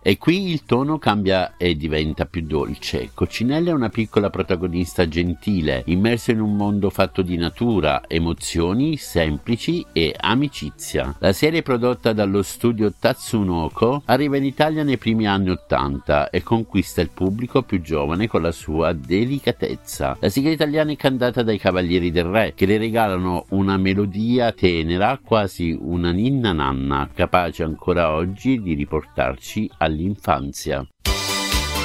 E qui il tono cambia e diventa più dolce. Coccinelle è una piccola protagonista gentile, immersa in un mondo fatto di natura, emozioni semplici e amicizia. La serie prodotta dallo studio Tatsunoko arriva in Italia nei primi anni '80 e conquista il pubblico più giovane con la sua delicatezza. La sigla italiana è cantata dai Cavalieri del Re, che le regalano una melodia tenera, quasi una ninna nanna, capace ancora oggi di riportarci all'infanzia.